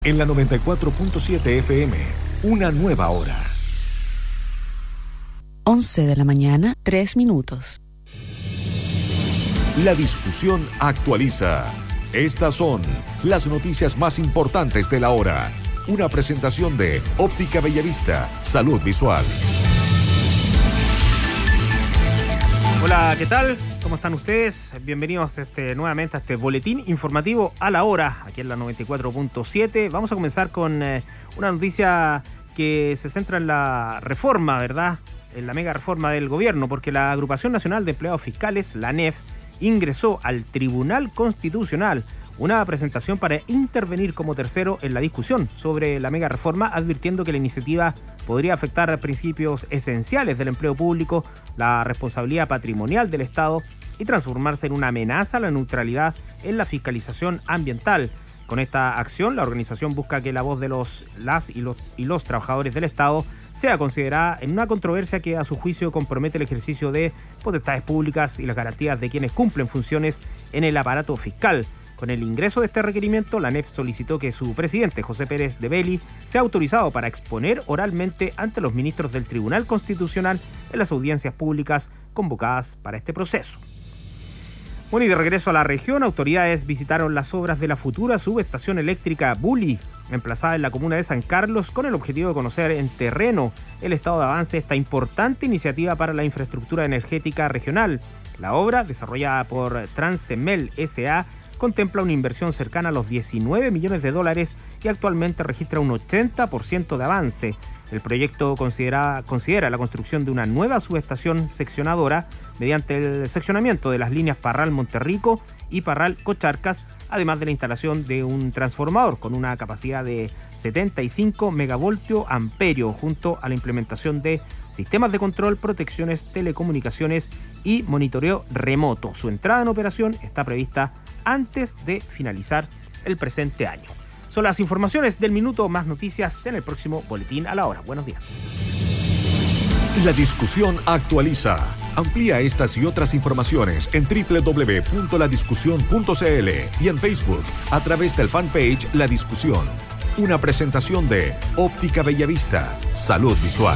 En la 94.7 FM, una nueva hora. 11 de la mañana, 3 minutos. La discusión actualiza. Estas son las noticias más importantes de la hora. Una presentación de Óptica Bellavista, Salud Visual. Hola, ¿qué tal? ¿Cómo están ustedes? Bienvenidos nuevamente a este boletín informativo a la hora, aquí en la 94.7. Vamos a comenzar con una noticia que se centra en la reforma, ¿verdad? En la mega reforma del gobierno, porque la Agrupación Nacional de Empleados Fiscales, la ANEF, ingresó al Tribunal Constitucional una presentación para intervenir como tercero en la discusión sobre la mega reforma, advirtiendo que la iniciativa podría afectar principios esenciales del empleo público, la responsabilidad patrimonial del Estado y transformarse en una amenaza a la neutralidad en la fiscalización ambiental. Con esta acción, la organización busca que la voz de los trabajadores del Estado sea considerada en una controversia que a su juicio compromete el ejercicio de potestades públicas y las garantías de quienes cumplen funciones en el aparato fiscal. Con el ingreso de este requerimiento, la ANEF solicitó que su presidente, José Pérez de Belli, sea autorizado para exponer oralmente ante los ministros del Tribunal Constitucional en las audiencias públicas convocadas para este proceso. Bueno, y de regreso a la región, autoridades visitaron las obras de la futura subestación eléctrica Bulli, emplazada en la comuna de San Carlos, con el objetivo de conocer en terreno el estado de avance de esta importante iniciativa para la infraestructura energética regional. La obra, desarrollada por Transemel S.A., contempla una inversión cercana a los 19 millones de dólares y actualmente registra un 80% de avance. El proyecto considera la construcción de una nueva subestación seccionadora mediante el seccionamiento de las líneas Parral-Monterrico y Parral-Cocharcas, además de la instalación de un transformador con una capacidad de 75 megavoltio amperio, junto a la implementación de sistemas de control, protecciones, telecomunicaciones y monitoreo remoto. Su entrada en operación está prevista antes de finalizar el presente año. Son las informaciones del minuto, más noticias en el próximo boletín a la hora. Buenos días. La discusión actualiza. Amplía estas y otras informaciones en www.ladiscusión.cl y en Facebook a través del fanpage La Discusión. Una presentación de Óptica Bellavista, Salud Visual.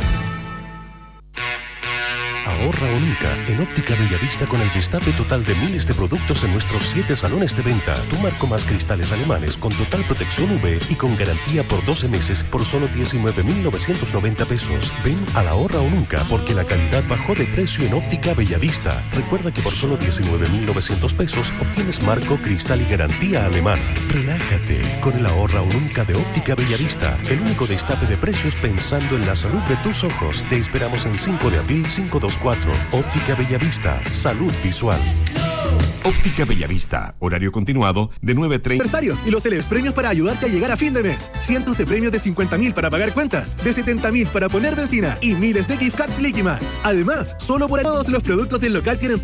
Ahorra o nunca en Óptica Bellavista con el destape total de miles de productos en nuestros 7 salones de venta. Tu marco más cristales alemanes con total protección UV y con garantía por 12 meses por solo 19.990 pesos. Ven a la ahorra o nunca porque la calidad bajó de precio en Óptica Bellavista. Recuerda que por solo 19.900 pesos obtienes marco, cristal y garantía alemana. Relájate con el ahorra o nunca de Óptica Bellavista. El único destape de precios pensando en la salud de tus ojos. Te esperamos en 5 de abril 524. Óptica Bellavista, Salud Visual. Óptica Bellavista, horario continuado de 9:30. Aniversario y los Celeves premios para ayudarte a llegar a fin de mes. Cientos de premios de 50.000 para pagar cuentas, de 70.000 para poner benzina y miles de gift cards Liquimax. Además, solo por todos los productos del local tienen